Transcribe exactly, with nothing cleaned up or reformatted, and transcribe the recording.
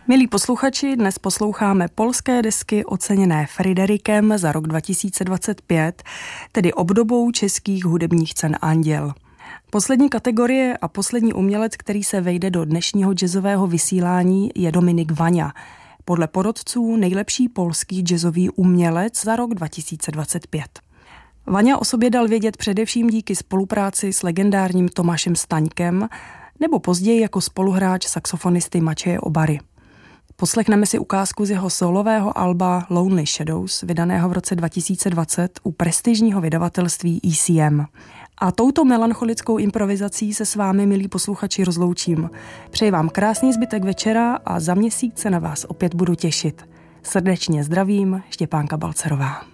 Milí posluchači, dnes posloucháme polské desky oceněné Friderikem za rok dva tisíce dvacet pět, tedy obdobou českých hudebních cen Anděl. Poslední kategorie a poslední umělec, který se vejde do dnešního jazzového vysílání, je Dominik Vaňa. Podle porotců nejlepší polský jazzový umělec za rok dva tisíce dvacet pět. Vaňa o sobě dal vědět především díky spolupráci s legendárním Tomášem Staňkem nebo později jako spoluhráč saxofonisty Mačeje Obary. Poslechneme si ukázku z jeho solového alba Lonely Shadows, vydaného v roce dva tisíce dvacet u prestižního vydavatelství E C M. A touto melancholickou improvizací se s vámi, milí posluchači, rozloučím. Přeji vám krásný zbytek večera a za měsíc se na vás opět budu těšit. Srdečně zdravím, Štěpánka Balcerová.